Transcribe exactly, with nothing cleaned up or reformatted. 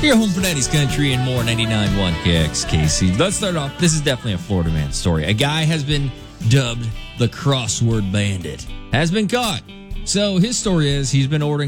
Your home for nineties country and more. Ninety-nine point one K X K C. Let's start off. This is definitely a Florida man story. A guy has been dubbed the crossword bandit. Has been caught. So his story is he's been ordering